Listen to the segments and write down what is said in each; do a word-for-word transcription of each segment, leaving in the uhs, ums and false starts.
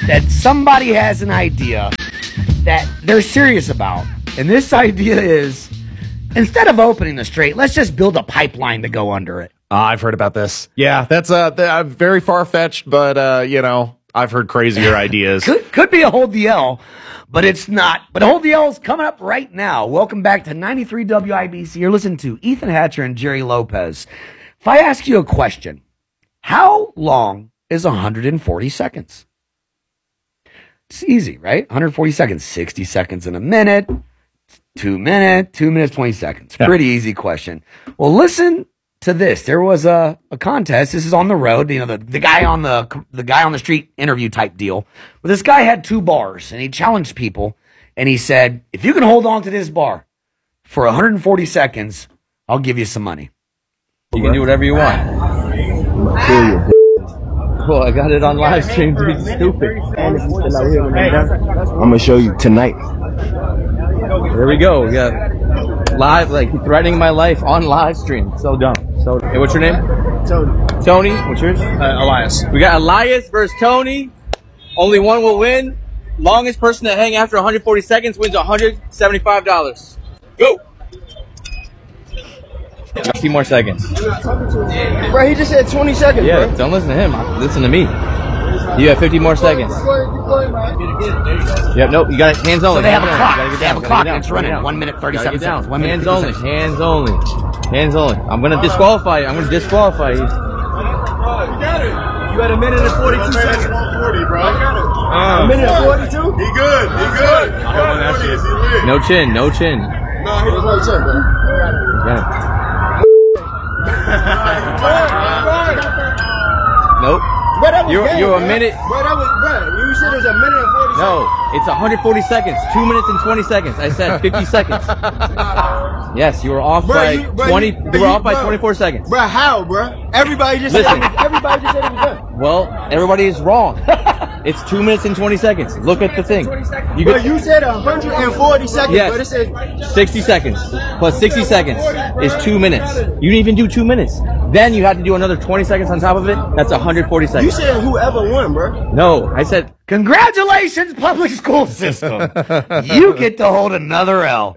that somebody has an idea that they're serious about. And this idea is, instead of opening the strait, let's just build a pipeline to go under it. Uh, I've heard about this. Yeah, that's uh, th- uh very far-fetched, but, uh, you know, I've heard crazier ideas. could, could be a Hold the L, but it's not. But Hold the L is coming up right now. Welcome back to ninety-three W I B C. You're listening to Ethan Hatcher and Jerry Lopez. If I ask you a question, how long is one hundred forty seconds? It's easy, right? one hundred forty seconds, sixty seconds in a minute, two minutes, two minutes, twenty seconds. Yeah. Pretty easy question. Well, listen to this. There was a, a contest. This is on the road. You know, the, the guy on the the guy on the street interview type deal. Well, this guy had two bars, and he challenged people, and he said, if you can hold on to this bar for one hundred forty seconds, I'll give you some money. You can do whatever you want. I'll kill you. Well, I got it on live stream, dude. Stupid. I'm gonna show you tonight. There we go. We got live, like threatening my life on live stream. So dumb. So, hey, what's your name? Tony. Tony. What's yours? Uh, Elias. We got Elias versus Tony. Only one will win. Longest person to hang after one hundred forty seconds wins one hundred seventy-five dollars. Go. fifty more seconds. Bro, he just said twenty seconds, Yeah, bro. don't listen to him. Listen to me. You have fifty more seconds. Yep, nope, you got it. Hands only. So they have a Hands clock. only. You gotta get They have down, a clock, gotta get and it's down, running. gotta get down. One minute, thirty-seven Gotta get down. seconds. One minute, Hands only. thirty-seven Hands only. Hands only. I'm gonna disqualify you. I'm gonna disqualify you. You had a minute and forty-two seconds. forty, bro. A minute and forty-two? He good. He good. He good. He lit. No chin. No chin. No, he was no check, bro. Yeah. Nope. Bro, that was You're- game, you're a bro. minute- Bro, that was, bro, you said it was a minute and forty seconds. No, it's one hundred forty seconds. Two minutes and twenty seconds. I said fifty seconds. Yes, you were off Bro, by you- bro, twenty. you- You were you- off by bro. twenty-four seconds. Bro, how, bro? Everybody just Listen. said everybody just said it was done. Well, everybody is wrong. It's two minutes and twenty seconds. Look at the thing. You Bro, could, you said one hundred forty seconds, Yes. but it said sixty seconds plus sixty seconds is two minutes. You didn't even do two minutes. Then you had to do another twenty seconds on top of it. That's one hundred forty you seconds. said whoever won, bro. No, I said Congratulations, public school system. You get to hold another L.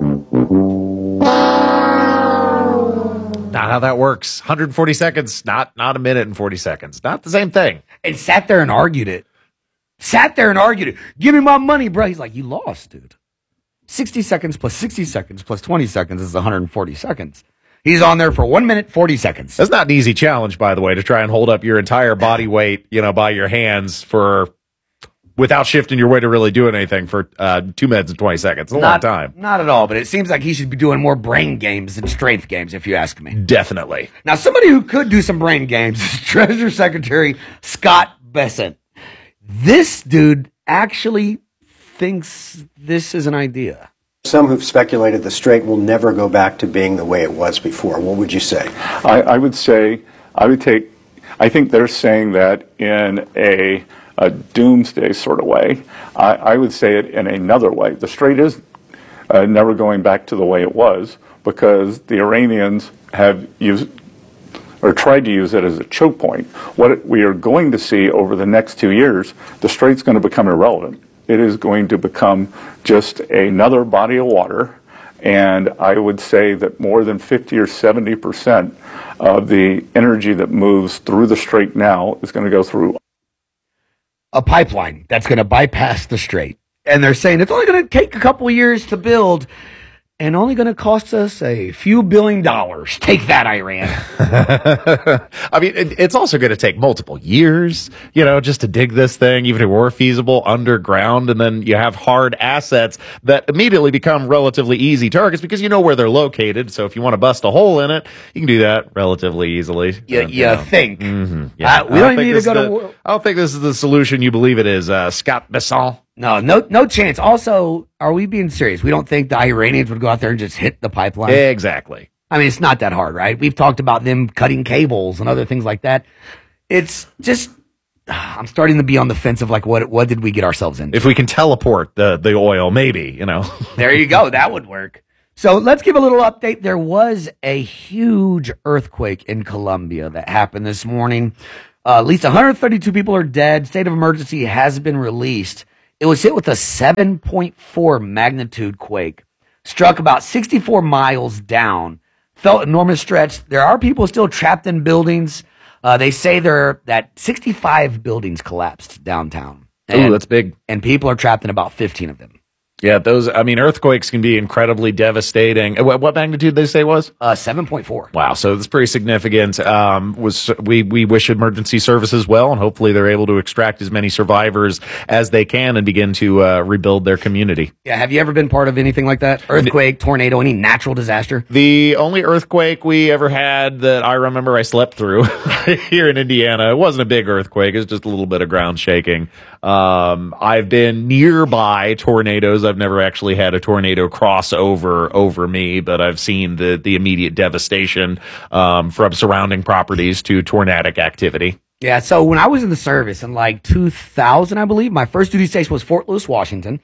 Not how that works. one hundred forty seconds, not not a minute and forty seconds. Not the same thing. And sat there and argued it. Sat there and argued it. Give me my money, bro. He's like, you lost, dude. sixty seconds plus sixty seconds plus twenty seconds is one hundred forty seconds. He's on there for one minute, forty seconds. That's not an easy challenge, by the way, to try and hold up your entire body weight, you know, by your hands for without shifting your weight or really doing anything for uh, two minutes and twenty seconds. It's a long Not, time. not at all, but it seems like he should be doing more brain games than strength games, if you ask me. Definitely. Now, somebody who could do some brain games is Treasury Secretary Scott Bessent. This dude actually thinks this is an idea. Some have speculated the strait will never go back to being the way it was before. What would you say? I, I would say, I would take, I think they're saying that in a, a doomsday sort of way. I, I would say it in another way. The strait is uh, never going back to the way it was because the Iranians have used or tried to use it as a choke point. What we are going to see over the next two years, the strait's going to become irrelevant. It is going to become just another body of water, and I would say that more than fifty or seventy percent of the energy that moves through the strait now is going to go through A pipeline that's going to bypass the strait. And they're saying it's only going to take a couple years to build and only going to cost us a few billion dollars. Take that, Iran. I mean, it, it's also going to take multiple years, you know, just to dig this thing, even if it were feasible underground. And then you have hard assets that immediately become relatively easy targets because you know where they're located. So if you want to bust a hole in it, you can do that relatively easily. You, And, you know. think. Mm-hmm. Yeah. Uh, we I don't think need to this go is to the- war. I don't think this is the solution you believe it is, uh, Scott Besson. No, no, no chance. Also, are we being serious? We don't think the Iranians would go out there and just hit the pipeline? Exactly. I mean, it's not that hard, right? We've talked about them cutting cables and other things like that. It's just, I'm starting to be on the fence of like, what what did we get ourselves into? If we can teleport the, the oil, maybe, you know. There you go. That would work. So let's give a little update. There was a huge earthquake in Colombia that happened this morning. Uh, at least one hundred thirty-two people are dead. State of emergency has been released. It was hit with a seven point four magnitude quake. Struck about sixty-four miles down. Felt enormous stretch. There are people still trapped in buildings. Uh, they say there that sixty-five buildings collapsed downtown. Oh, that's big. And people are trapped in about fifteen of them. Yeah, those, I mean, earthquakes can be incredibly devastating. What, what magnitude they say was? Uh, seven point four. Wow, so that's pretty significant. Um, was we, we wish emergency services well, and hopefully they're able to extract as many survivors as they can and begin to uh, rebuild their community. Yeah, have you ever been part of anything like that? Earthquake, tornado, any natural disaster? The only earthquake we ever had that I remember I slept through here in Indiana, it wasn't a big earthquake, it was just a little bit of ground shaking. Um, I've been nearby tornadoes. I've never actually had a tornado cross over over me, but I've seen the the immediate devastation um, from surrounding properties to tornadic activity. Yeah, so when I was in the service in like two thousand, I believe, my first duty station was Fort Lewis, Washington.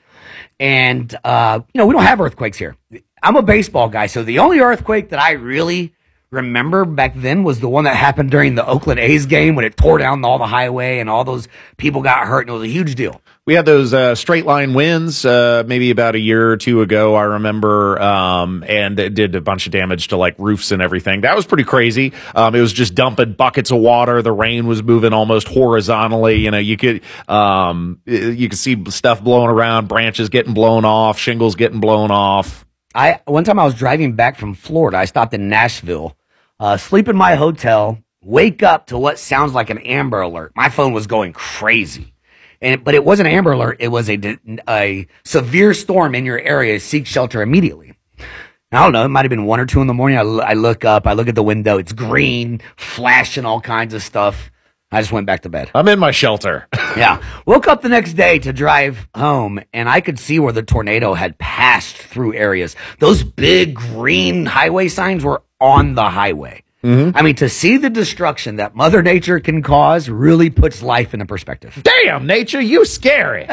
And, uh, you know, we don't have earthquakes here. I'm a baseball guy, so the only earthquake that I really remember back then was the one that happened during the Oakland A's game when it tore down all the highway and all those people got hurt, and it was a huge deal. We had those uh, straight line winds uh, maybe about a year or two ago, I remember, um, and it did a bunch of damage to like roofs and everything. That was pretty crazy. Um, it was just dumping buckets of water. The rain was moving almost horizontally. You know, you could um, you could see stuff blowing around, branches getting blown off, shingles getting blown off. I one time I was driving back from Florida. I stopped in Nashville, uh, sleep in my hotel, wake up to what sounds like an Amber Alert. My phone was going crazy. And, but it wasn't an Amber Alert. It was a, a severe storm in your area. Seek shelter immediately. I don't know. It might have been one or two in the morning. I, I look up. I look at the window. It's green, flashing all kinds of stuff. I just went back to bed. I'm in my shelter. Yeah. Woke up the next day to drive home, and I could see where the tornado had passed through areas. Those big green highway signs were on the highway. Mm-hmm. I mean, to see the destruction that Mother Nature can cause really puts life into perspective. Damn, nature, you scary.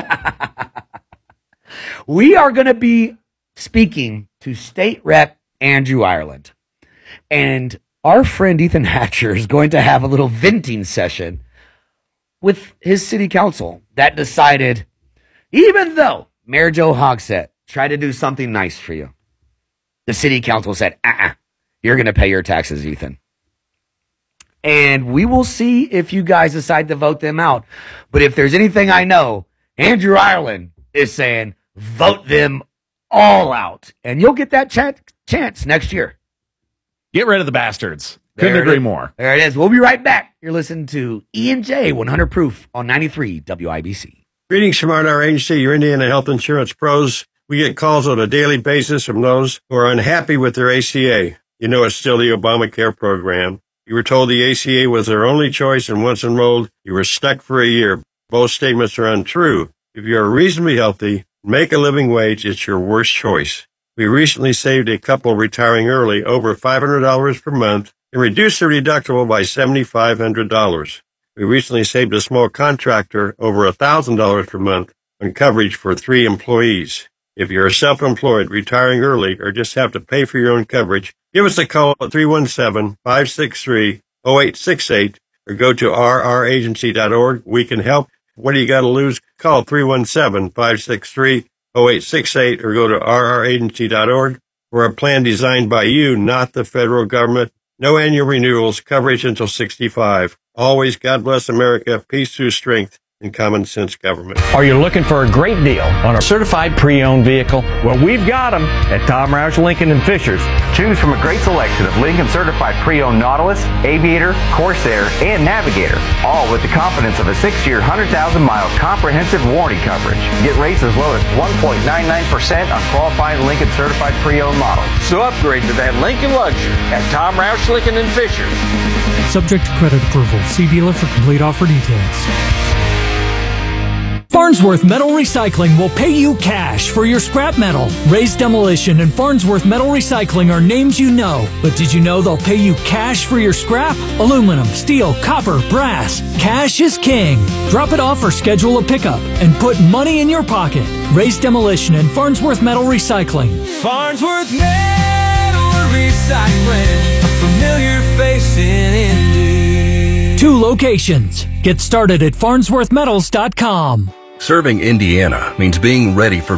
We are going to be speaking to State Rep Andrew Ireland. And our friend Ethan Hatcher is going to have a little venting session with his city council that decided, even though Mayor Joe Hogsett tried to do something nice for you, the city council said, uh-uh, you're going to pay your taxes, Ethan. And we will see if you guys decide to vote them out. But if there's anything I know, Andrew Ireland is saying, vote them all out. And you'll get that ch- chance next year. Get rid of the bastards. Couldn't There it agree is. more. There it is. We'll be right back. You're listening to E and J one hundred Proof on ninety-three W I B C. Greetings from our agency, your Indiana Health Insurance Pros. We get calls on a daily basis from those who are unhappy with their A C A. You know it's still the Obamacare program. You were told the A C A was their only choice, and once enrolled, you were stuck for a year. Both statements are untrue. If you are reasonably healthy, make a living wage, it's your worst choice. We recently saved a couple retiring early over five hundred dollars per month and reduced their deductible by seven thousand five hundred dollars. We recently saved a small contractor over one thousand dollars per month on coverage for three employees. If you're self-employed, retiring early, or just have to pay for your own coverage, give us a call at three one seven, five six three, zero eight six eight or go to r r agency dot org. We can help. What do you got to lose? Call three one seven, five six three, zero eight six eight or go to r r agency dot org. We're a plan designed by you, not the federal government. No annual renewals, coverage until sixty-five. Always God bless America, peace through strength, and common sense government. Are you looking for a great deal on a certified pre-owned vehicle? Well, we've got them at Tom Roush Lincoln and Fishers. Choose from a great selection of Lincoln certified pre-owned Nautilus, Aviator, Corsair, and Navigator, all with the confidence of a six-year, one hundred thousand mile comprehensive warranty coverage. Get rates as low as one point nine nine percent on qualified Lincoln certified pre-owned models. So upgrade to that Lincoln luxury at Tom Roush Lincoln and Fishers. Subject to credit approval. See dealer for complete offer details. Farnsworth Metal Recycling will pay you cash for your scrap metal. Raised Demolition and Farnsworth Metal Recycling are names you know, but did you know they'll pay you cash for your scrap? Aluminum, steel, copper, brass. Cash is king. Drop it off or schedule a pickup and put money in your pocket. Raised Demolition and Farnsworth Metal Recycling. Farnsworth Metal Recycling, a familiar face in Indy. Two locations. Get started at farnsworth metals dot com. Serving Indiana means being ready for